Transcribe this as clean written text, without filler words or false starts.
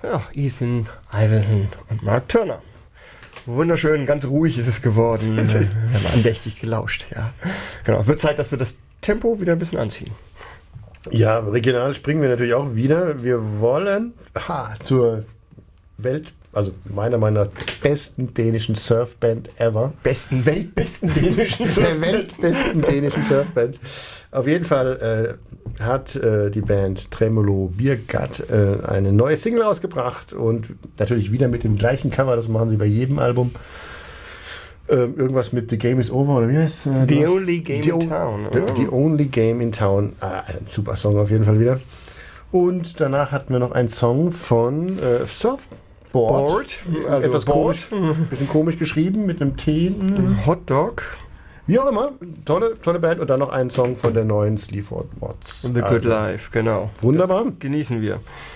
Ja, Ethan, Iverson und Mark Turner. Wunderschön, ganz ruhig ist es geworden. Wir haben andächtig gelauscht, ja. Genau, wird Zeit, dass wir das Tempo wieder ein bisschen anziehen. Ja, regional springen wir natürlich auch wieder. Wir wollen zur Welt, also meiner Meinung nach besten dänischen Surfband ever. Weltbesten dänischen Der weltbesten dänischen Surfband. Auf jeden Fall hat die Band Tremolo Birgat eine neue Single ausgebracht und natürlich wieder mit dem gleichen Cover, das machen sie bei jedem Album. Irgendwas mit The Game is Over oder wie heißt es? The Only Game in Town. The Only Game in Town. Ein super Song auf jeden Fall wieder. Und danach hatten wir noch einen Song von Surfboard. Also etwas Board. bisschen komisch geschrieben mit einem T. Hot Dog. Wie auch immer. Tolle Band. Und dann noch einen Song von der neuen Sleaford Mods. The Good Life, genau. Wunderbar. Das genießen wir.